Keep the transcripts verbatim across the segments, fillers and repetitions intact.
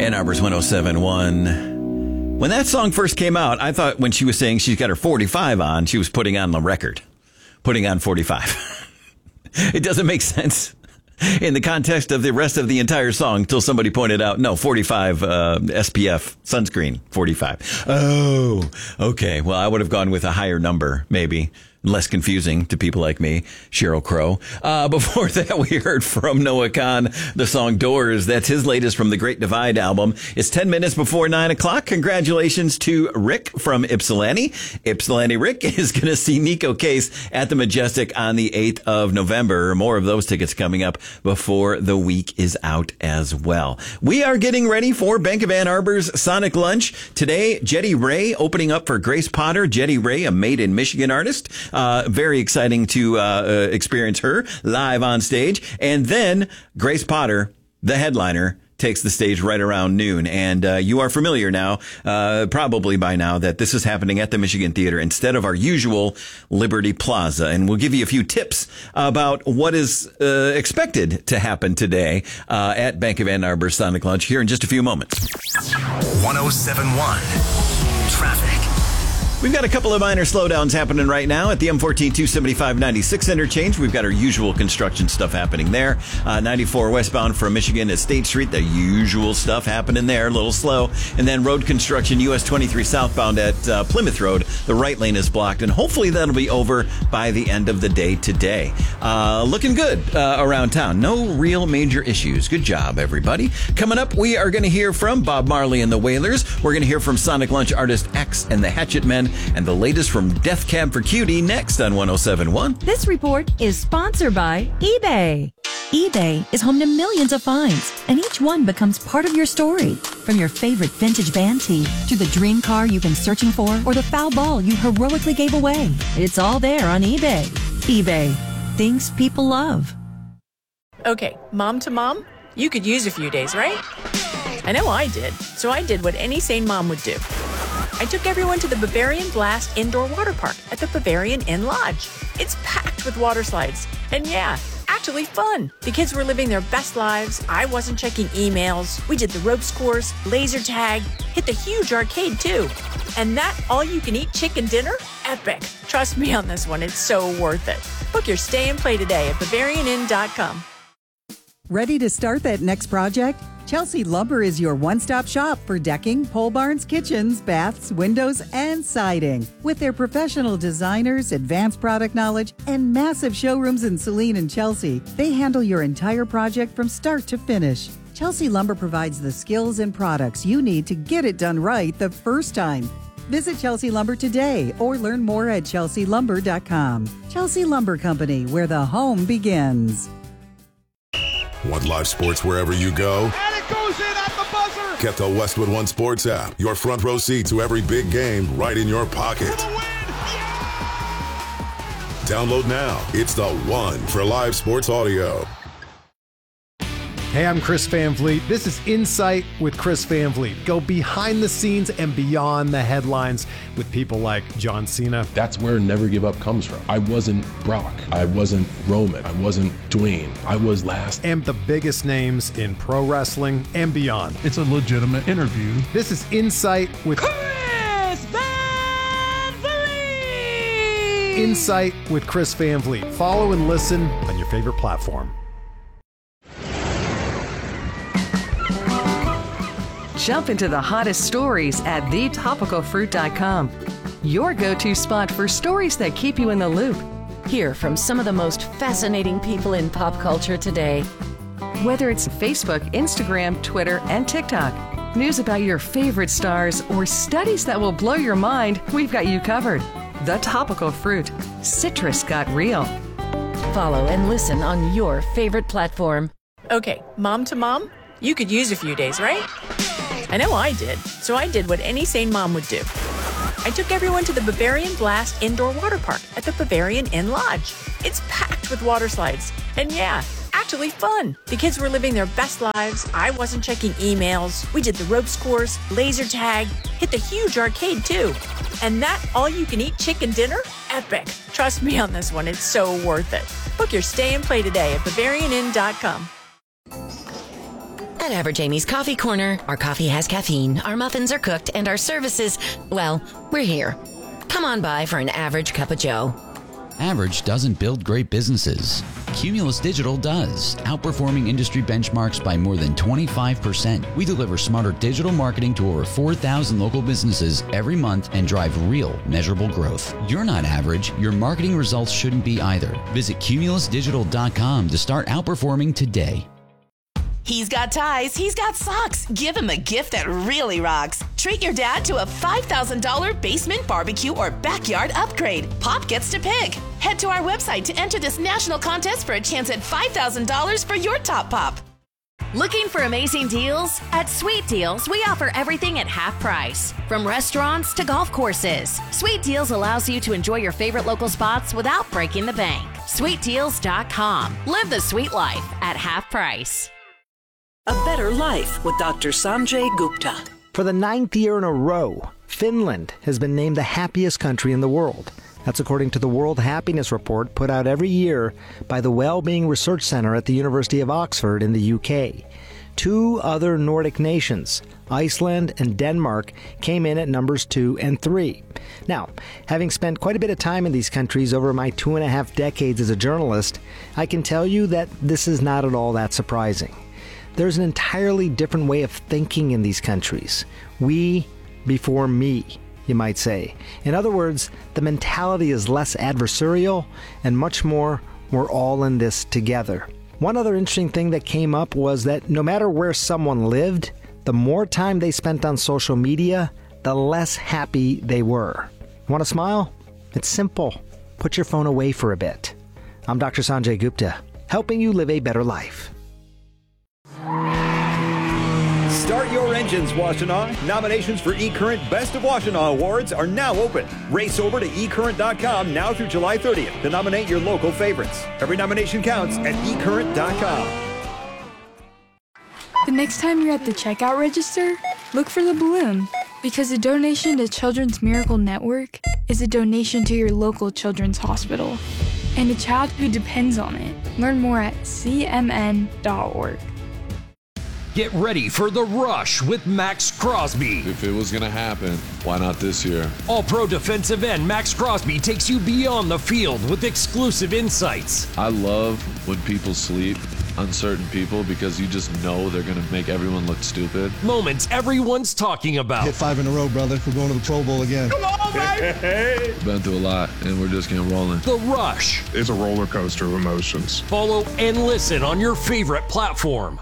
Ann Arbor's one oh seven point one. When that song first came out, I thought when she was saying she's got her forty-five on, she was putting on the record. Putting on forty-five. It doesn't make sense in the context of the rest of the entire song until somebody pointed out, no, forty-five uh, S P F sunscreen, forty-five. Oh, okay. Well, I would have gone with a higher number, maybe. Less confusing to people like me, Sheryl Crow. Uh, before that, we heard from Noah Kahan, the song Doors. That's his latest from the Great Divide album. It's ten minutes before nine o'clock. Congratulations to Rick from Ypsilanti. Ypsilanti Rick is going to see Nico Case at the Majestic on the eighth of November. More of those tickets coming up before the week is out as well. We are getting ready for Bank of Ann Arbor's Sonic Lunch. Today, Jetty Ray opening up for Grace Potter. Jetty Ray, a Made in Michigan artist. Uh, very exciting to uh, uh, experience her live on stage. And then Grace Potter, the headliner, takes the stage right around noon. And uh, you are familiar now, uh, probably by now, that this is happening at the Michigan Theater instead of our usual Liberty Plaza. And we'll give you a few tips about what is uh, expected to happen today uh, at Bank of Ann Arbor Sonic Lunch here in just a few moments. one oh seven point one Traffic. We've got a couple of minor slowdowns happening right now at the M fourteen two seventy-five ninety-six interchange. We've got our usual construction stuff happening there. Uh, ninety-four westbound from Michigan at State Street, the usual stuff happening there, a little slow. And then road construction, U S twenty-three southbound at uh, Plymouth Road. The right lane is blocked, and hopefully that'll be over by the end of the day today. Uh, looking good uh, around town. No real major issues. Good job, everybody. Coming up, we are going to hear from Bob Marley and the Wailers. We're going to hear from Sonic Lunch artist X and the Hatchet Men. And the latest from Death Cab for Cutie next on one oh seven point one. This report is sponsored by eBay. eBay is home to millions of finds, and each one becomes part of your story. From your favorite vintage van tee to the dream car you've been searching for or the foul ball you heroically gave away. It's all there on eBay. eBay. Things people love. Okay, mom to mom, you could use a few days, right? I know I did, so I did what any sane mom would do. I took everyone to the Bavarian Blast Indoor Water Park at the Bavarian Inn Lodge. It's packed with water slides. And yeah, actually fun. The kids were living their best lives. I wasn't checking emails. We did the ropes course, laser tag, hit the huge arcade too. And that all-you-can-eat chicken dinner? Epic. Trust me on this one, it's so worth it. Book your stay and play today at Bavarian Inn dot com. Ready to start that next project? Chelsea Lumber is your one-stop shop for decking, pole barns, kitchens, baths, windows, and siding. With their professional designers, advanced product knowledge, and massive showrooms in Saline and Chelsea, they handle your entire project from start to finish. Chelsea Lumber provides the skills and products you need to get it done right the first time. Visit Chelsea Lumber today or learn more at chelsea lumber dot com. Chelsea Lumber Company, where the home begins. Want live sports wherever you go? And it goes in at the buzzer! Get the Westwood One Sports app. Your front row seat to every big game right in your pocket. For the win! Yeah! Download now. It's the one for live sports audio. Hey, I'm Chris Van Vliet. This is Insight with Chris Van Vliet. Go behind the scenes and beyond the headlines with people like John Cena. That's where Never Give Up comes from. I wasn't Brock. I wasn't Roman. I wasn't Dwayne. I was last. And the biggest names in pro wrestling and beyond. It's a legitimate interview. This is Insight with Chris Van Vliet! Insight with Chris Van Vliet. Follow and listen on your favorite platform. Jump into the hottest stories at the topical fruit dot com. Your go-to spot for stories that keep you in the loop. Hear from some of the most fascinating people in pop culture today. Whether it's Facebook, Instagram, Twitter, and TikTok, news about your favorite stars, or studies that will blow your mind, we've got you covered. The Topical Fruit. Citrus got real. Follow and listen on your favorite platform. Okay, mom to mom, you could use a few days, right? I know I did, so I did what any sane mom would do. I took everyone to the Bavarian Blast Indoor Water Park at the Bavarian Inn Lodge. It's packed with water slides. And yeah, actually fun. The kids were living their best lives. I wasn't checking emails. We did the ropes course, laser tag, hit the huge arcade too. And that all-you-can-eat chicken dinner? Epic. Trust me on this one, it's so worth it. Book your stay and play today at Bavarian Inn dot com. At Average Amy's Coffee Corner, our coffee has caffeine, our muffins are cooked, and our services, well, we're here. Come on by for an average cup of joe. Average doesn't build great businesses. Cumulus Digital does, outperforming industry benchmarks by more than twenty-five percent. We deliver smarter digital marketing to over four thousand local businesses every month and drive real, measurable growth. You're not average. Your marketing results shouldn't be either. Visit cumulus digital dot com to start outperforming today. He's got ties, he's got socks. Give him a gift that really rocks. Treat your dad to a five thousand dollars basement barbecue or backyard upgrade. Pop gets to pick. Head to our website to enter this national contest for a chance at five thousand dollars for your top pop. Looking for amazing deals? At Sweet Deals, we offer everything at half price. From restaurants to golf courses, Sweet Deals allows you to enjoy your favorite local spots without breaking the bank. sweet deals dot com. Live the sweet life at half price. A better life with Doctor Sanjay Gupta. For the ninth year in a row, Finland has been named the happiest country in the world. That's according to the World Happiness Report put out every year by the Wellbeing Research Center at the University of Oxford in the U K. Two other Nordic nations, Iceland and Denmark, came in at numbers two and three. Now, having spent quite a bit of time in these countries over my two and a half decades as a journalist, I can tell you that this is not at all that surprising. There's an entirely different way of thinking in these countries. We before me, you might say. In other words, the mentality is less adversarial and much more, we're all in this together. One other interesting thing that came up was that no matter where someone lived, the more time they spent on social media, the less happy they were. Want to smile? It's simple. Put your phone away for a bit. I'm Doctor Sanjay Gupta, helping you live a better life. Start your engines, Washtenaw. Nominations for eCurrent Best of Washtenaw Awards are now open. Race over to e current dot com now through July thirtieth to nominate your local favorites. Every nomination counts at e current dot com. The next time you're at the checkout register, look for the balloon. Because a donation to Children's Miracle Network is a donation to your local children's hospital and a child who depends on it. Learn more at c m n dot org. Get ready for The Rush with Max Crosby. If it was going to happen, why not this year? All-pro defensive end Max Crosby takes you beyond the field with exclusive insights. I love when people sleep, uncertain people, because you just know they're going to make everyone look stupid. Moments everyone's talking about. Hit five in a row, brother. We're going to the Pro Bowl again. Come on, baby! Been through a lot, and we're just getting rolling. The Rush. It's a roller coaster of emotions. Follow and listen on your favorite platform.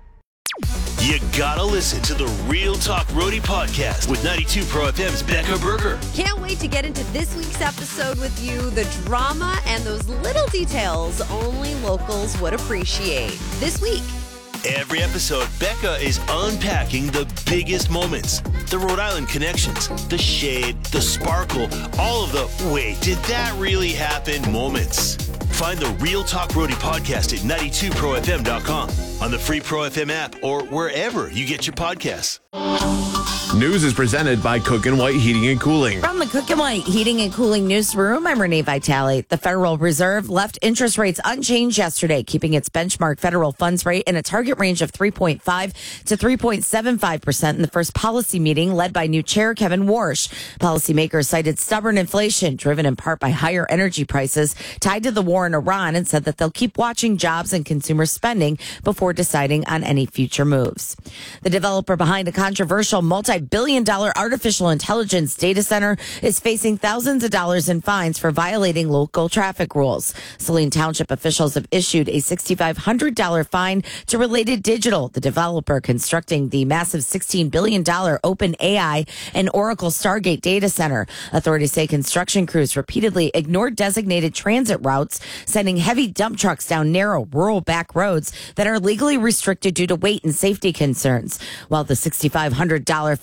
You gotta listen to the Real Talk Roadie podcast with ninety-two Pro F M's Becca Berger. Can't wait to get into this week's episode with you. The drama and those little details only locals would appreciate. This week. Every episode, Becca is unpacking the biggest moments, the Rhode Island connections, the shade, the sparkle, all of the wait, did that really happen moments. Find the Real Talk Roadie podcast at ninety-two pro f m dot com, on the free Pro F M app, or wherever you get your podcasts. News is presented by Cook and White Heating and Cooling. From the Cook and White Heating and Cooling newsroom, I'm Renee Vitale. The Federal Reserve left interest rates unchanged yesterday, keeping its benchmark federal funds rate in a target range of three point five to three point seven five percent in the first policy meeting led by new chair Kevin Warsh. Policymakers cited stubborn inflation, driven in part by higher energy prices tied to the war in Iran, and said that they'll keep watching jobs and consumer spending before deciding on any future moves. The developer behind a controversial multi-billion dollar artificial intelligence data center is facing thousands of dollars in fines for violating local traffic rules. Saline Township officials have issued a six thousand five hundred dollars fine to Related Digital, the developer constructing the massive sixteen billion dollars Open A I and Oracle Stargate data center. Authorities say construction crews repeatedly ignored designated transit routes, sending heavy dump trucks down narrow rural back roads that are legally restricted due to weight and safety concerns. While the six thousand five hundred dollars fine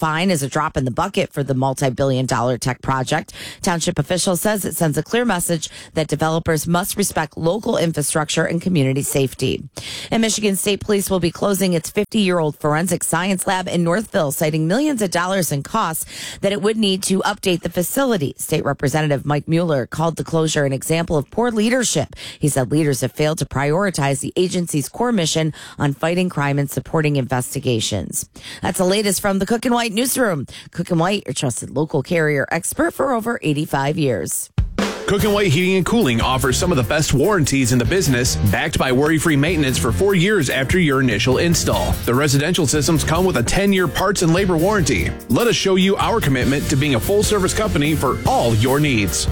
fine is a drop in the bucket for the multi-billion dollar tech project. Township official says it sends a clear message that developers must respect local infrastructure and community safety. And Michigan State Police will be closing its fifty-year-old forensic science lab in Northville, citing millions of dollars in costs that it would need to update the facility. State Representative Mike Mueller called the closure an example of poor leadership. He said leaders have failed to prioritize the agency's core mission on fighting crime and supporting investigations. That's the latest from the Cook and White newsroom. Cook and White, your trusted local carrier expert for over eighty-five years. Cook and White Heating and Cooling offers some of the best warranties in the business, backed by worry-free maintenance for four years after your initial install. The residential systems come with a ten-year parts and labor warranty. Let us show you our commitment to being a full-service company for all your needs.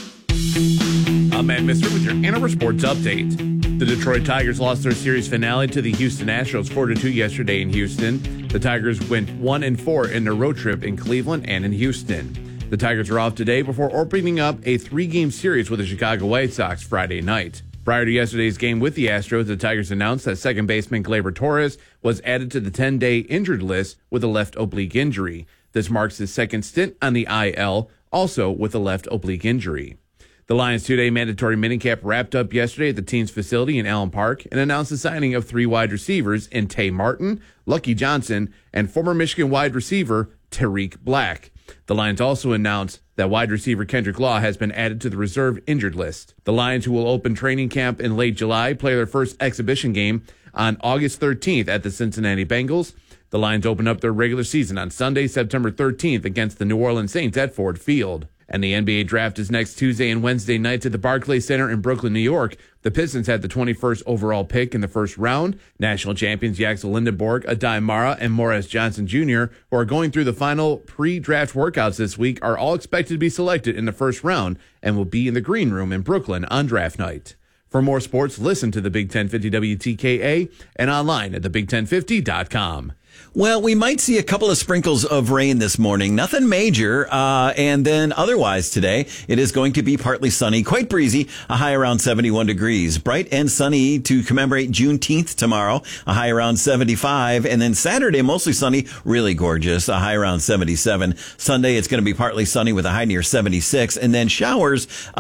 I'm Matt Mister with your Ann Arbor Sports Update. The Detroit Tigers lost their series finale to the Houston Astros four to two yesterday in Houston. The Tigers went one and four in their road trip in Cleveland and in Houston. The Tigers are off today before opening up a three-game series with the Chicago White Sox Friday night. Prior to yesterday's game with the Astros, the Tigers announced that second baseman Gleyber Torres was added to the ten-day injured list with a left oblique injury. This marks his second stint on the I L, also with a left oblique injury. The Lions' two-day mandatory minicamp wrapped up yesterday at the team's facility in Allen Park and announced the signing of three wide receivers in Tay Martin, Lucky Johnson, and former Michigan wide receiver Tariq Black. The Lions also announced that wide receiver Kendrick Law has been added to the reserve injured list. The Lions, who will open training camp in late July, play their first exhibition game on August thirteenth at the Cincinnati Bengals. The Lions open up their regular season on Sunday, September thirteenth against the New Orleans Saints at Ford Field. And the N B A draft is next Tuesday and Wednesday nights at the Barclays Center in Brooklyn, New York. The Pistons had the twenty-first overall pick in the first round. National champions Yaxel Lindenborg, Adai Mara, and Morris Johnson Junior, who are going through the final pre-draft workouts this week, are all expected to be selected in the first round and will be in the green room in Brooklyn on draft night. For more sports, listen to the Big ten fifty W T K A and online at the big ten fifty dot com. Well, we might see a couple of sprinkles of rain this morning. Nothing major. Uh, and then otherwise today, it is going to be partly sunny, quite breezy, a high around seventy-one degrees. Bright and sunny to commemorate Juneteenth tomorrow, a high around seventy-five. And then Saturday, mostly sunny, really gorgeous, a high around seventy-seven. Sunday, it's going to be partly sunny with a high near seventy-six. And then showers, uh,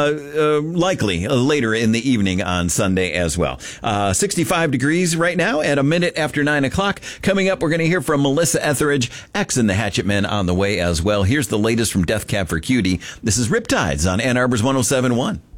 uh likely later in the evening on Sunday as well. Uh, sixty-five degrees right now at a minute after nine o'clock. Coming up, we're going to hear from Melissa Etheridge, X and the Hatchet Men on the way as well. Here's the latest from Death Cab for Cutie. This is Riptides on Ann Arbor's one oh seven point one.